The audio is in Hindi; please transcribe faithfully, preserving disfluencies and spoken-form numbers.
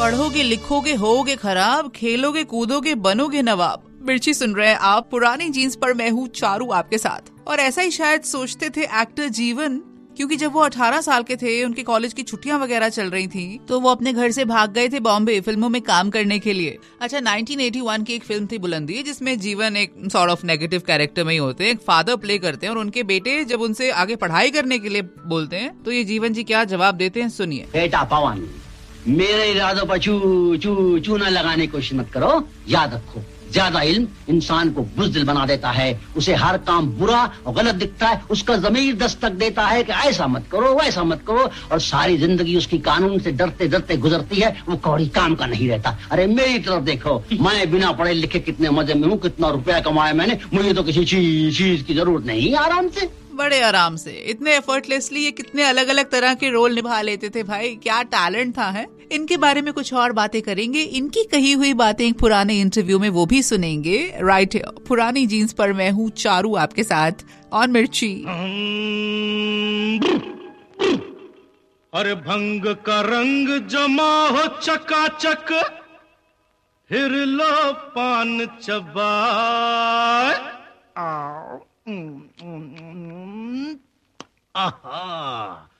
पढ़ोगे लिखोगे होगे खराब, खेलोगे कूदोगे बनोगे नवाब। मिर्ची सुन रहे हैं आप, पुरानी जीन्स पर मैं हूँ चारू आपके साथ। और ऐसा ही शायद सोचते थे एक्टर जीवन, क्योंकि जब वो अठारह साल के थे, उनके कॉलेज की छुट्टियां वगैरह चल रही थी, तो वो अपने घर से भाग गए थे बॉम्बे फिल्मों में काम करने के लिए। अच्छा, नाइनटीन एटी वन की एक फिल्म थी बुलंदी, जिसमें जीवन एक सॉर्ट ऑफ नेगेटिव कैरेक्टर में ही होते हैं, एक फादर प्ले करते हैं, और उनके बेटे जब उनसे आगे पढ़ाई करने के लिए बोलते हैं तो ये जीवन जी क्या जवाब देते हैं, सुनिए। बेटा पवन, मेरे इरादों पर चू चू चूना लगाने की कोशिश मत करो। याद रखो, ज्यादा इल्म इंसान को बुज़दिल बना देता है, उसे हर काम बुरा और गलत दिखता है, उसका ज़मीर दस्तक देता है कि ऐसा मत करो वैसा मत करो, और सारी जिंदगी उसकी कानून से डरते डरते गुजरती है, वो कौड़ी काम का नहीं रहता। अरे मेरी तरफ देखो, मैं बिना पढ़े लिखे कितने मजे में हूँ, कितना रुपया कमाया मैंने, मुझे तो किसी चीज चीज की जरूरत नहीं, आराम से, बड़े आराम से, इतने एफर्टलेसली ये कितने अलग अलग तरह के रोल निभा लेते थे भाई, क्या टैलेंट था है। इनके बारे में कुछ और बातें करेंगे, इनकी कही हुई बातें एक पुराने इंटरव्यू में वो भी सुनेंगे। राइट, पुरानी जीन्स पर मैं हूँ चारू आपके साथ और मिर्ची। अरे भंग का रंग जमा हो चकाचक, फिर लो पान चबाए। आहा,